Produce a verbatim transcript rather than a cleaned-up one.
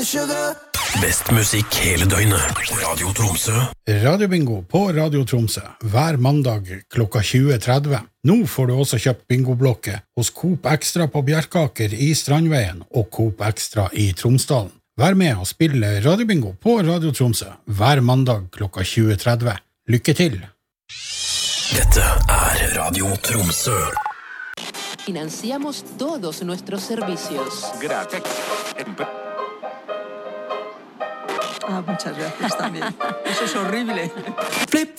Best musikk hele døgnet. Radio Tromsø. Radiobingo på Radio Tromsø hver mandag klokka tjue tretti. Nå får du også kjøpt bingoblokke hos Coop Extra på Bjerkaker i Strandveien og Coop Extra i Tromsdalen. Vær med og spille Radiobingo på Radio Tromsø hver mandag klokka tjue tretti. Lykke til! Dette er Radio Tromsø. Financiamos todos nuestros servicios. Gracias. Ah, muchas gracias también. Eso es horrible. Flip